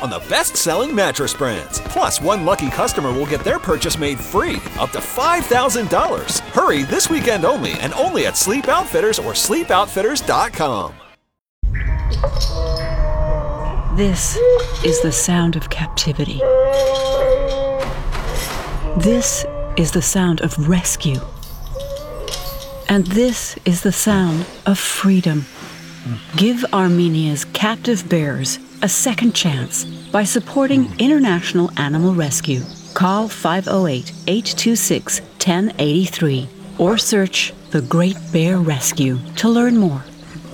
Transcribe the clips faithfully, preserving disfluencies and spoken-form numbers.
on the best-selling mattress brands. Plus, one lucky customer will get their purchase made free, up to five thousand dollars. Hurry this weekend only, and only at Sleep Outfitters or sleep outfitters dot com. This is the sound of captivity. This is the sound of rescue. And this is the sound of freedom. Give Armenia's captive bears a second chance by supporting International Animal Rescue. Call five oh eight, eight two six, one oh eight three or search The Great Bear Rescue to learn more.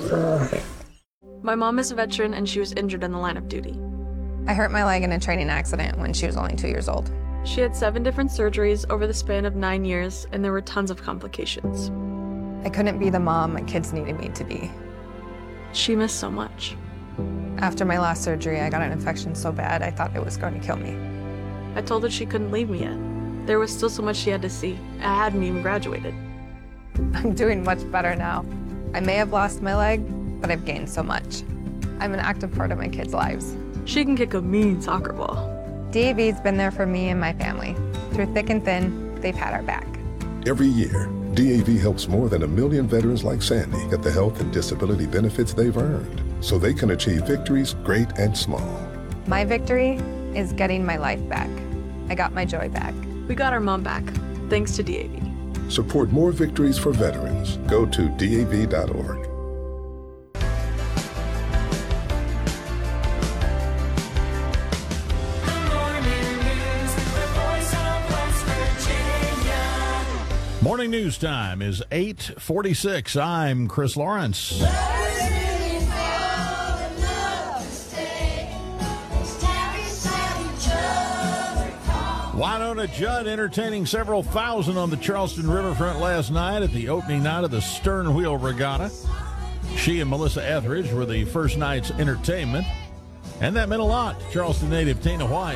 My mom is a veteran and she was injured in the line of duty. I hurt my leg in a training accident when she was only two years old. She had seven different surgeries over the span of nine years, and there were tons of complications. I couldn't be the mom my kids needed me to be. She missed so much. After my last surgery, I got an infection so bad I thought it was going to kill me. I told her she couldn't leave me yet. There was still so much she had to see. I hadn't even graduated. I'm doing much better now. I may have lost my leg, but I've gained so much. I'm an active part of my kids' lives. She can kick a mean soccer ball. D A V's been there for me and my family. Through thick and thin, they've had our back. Every year, D A V helps more than a million veterans like Sandy get the health and disability benefits they've earned, so they can achieve victories great and small. My victory is getting my life back. I got my joy back. We got our mom back, thanks to D A V. Support more victories for veterans. Go to D A V dot org. Morning news time is eight forty-six. I'm Chris Lawrence. Wynonna Judd entertaining several thousand on the Charleston Riverfront last night at the opening night of the Stern Wheel Regatta. She and Melissa Etheridge were the first night's entertainment, and that meant a lot to Charleston native Tina White.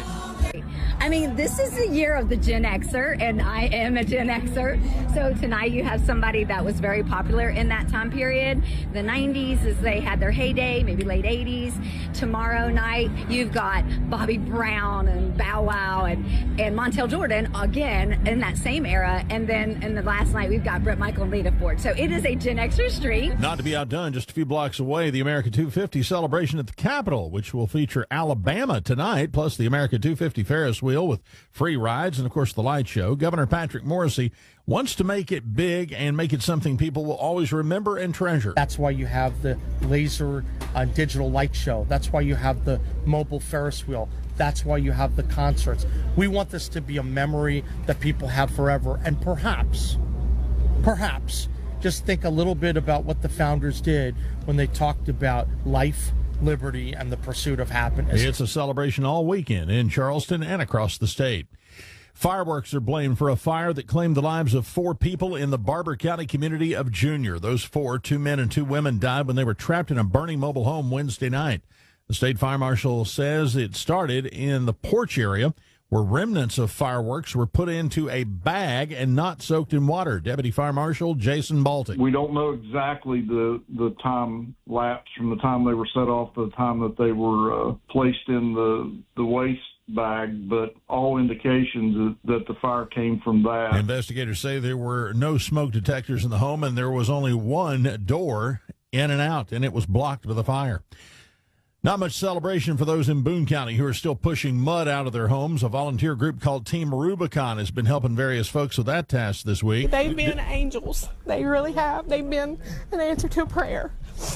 I mean, this is the year of the Gen Xer, and I am a Gen Xer. So tonight you have somebody that was very popular in that time period. The nineties, as they had their heyday, maybe late eighties. Tomorrow night, you've got Bobby Brown and Bow Wow and, and Montel Jordan, again, in that same era. And then in the last night, we've got Bret Michael and Lita Ford. So it is a Gen Xer street. Not to be outdone, just a few blocks away, the America two fifty celebration at the Capitol, which will feature Alabama tonight, plus the America two fifty Ferris wheel with free rides and, of course, the light show. Governor Patrick Morrisey wants to make it big and make it something people will always remember and treasure. That's why you have the laser uh, digital light show. That's why you have the mobile Ferris wheel. That's why you have the concerts. We want this to be a memory that people have forever. And perhaps, perhaps, just think a little bit about what the founders did when they talked about life, liberty, and the pursuit of happiness. It's a celebration all weekend in Charleston and across the state. Fireworks are blamed for a fire that claimed the lives of four people in the Barber County community of Junior. Those four, two men and two women, died when they were trapped in a burning mobile home Wednesday night. The state fire marshal says it started in the porch area where remnants of fireworks were put into a bag and not soaked in water. Deputy Fire Marshal Jason Baltic. We don't know exactly the, the time lapse from the time they were set off to the time that they were uh, placed in the, the waste bag, but all indications that, that the fire came from that. Investigators say there were no smoke detectors in the home and there was only one door in and out, and it was blocked by the fire. Not much celebration for those in Boone County who are still pushing mud out of their homes. A volunteer group called Team Rubicon has been helping various folks with that task this week. They've been angels. They really have. They've been an answer to a prayer.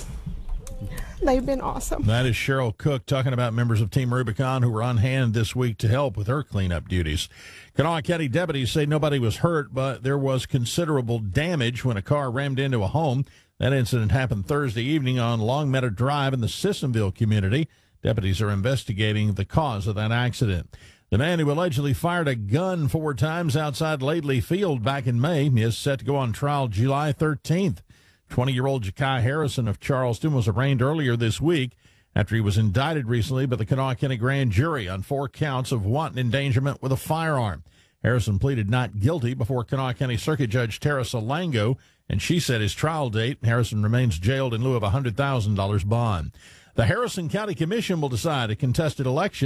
They've been awesome. That is Cheryl Cook talking about members of Team Rubicon who were on hand this week to help with her cleanup duties. Kanawha County deputies say nobody was hurt, but there was considerable damage when a car rammed into a home. That incident happened Thursday evening on Long Meadow Drive in the Sissonville community. Deputies are investigating the cause of that accident. The man who allegedly fired a gun four times outside Laidley Field back in May is set to go on trial July thirteenth. twenty-year-old Ja'Kai Harrison of Charleston was arraigned earlier this week after he was indicted recently by the Kanawha County grand jury on four counts of wanton endangerment with a firearm. Harrison pleaded not guilty before Kanawha County Circuit Judge Teresa Lango, and she set his trial date. Harrison remains jailed in lieu of a one hundred thousand dollars bond. The Harrison County Commission will decide a contested election